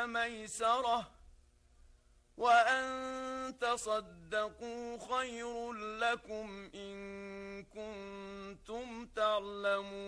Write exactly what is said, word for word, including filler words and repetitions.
ميسرة وأن تصدقوا خير لكم إن كنتم تعلمون.